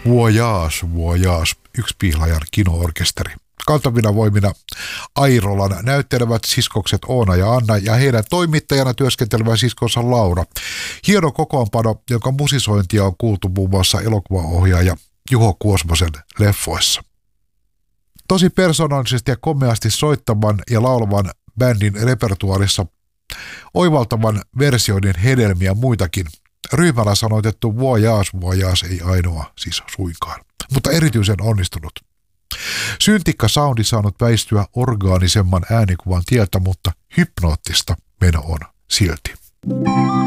Voyage, yksi Pihlajan kino-orkesteri. Kantavina voimina Airolan näyttelevät siskokset Oona ja Anna ja heidän toimittajana työskentelevä siskonsa Laura. Hieno kokoonpano, jonka musisointia on kuultu muun muassa elokuvaohjaaja Juho Kuosmosen leffoissa. Tosi persoonallisesti ja komeasti soittavan ja laulavan bändin repertuaarissa oivaltavan versioiden hedelmiä muitakin. Ryhmällä sanoitettu Voyage ei ainoa siis suinkaan, mutta erityisen onnistunut. Syntikka soundi saanut väistyä orgaanisemman äänikuvan tieltä, mutta hypnoottista meno on silti.